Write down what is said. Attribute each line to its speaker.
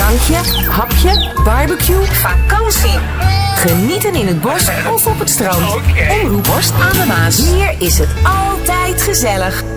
Speaker 1: drankje, hapje, barbecue, vakantie. Genieten in het bos of op het strand. Omroep Horst aan de Maas. Hier is het altijd gezellig.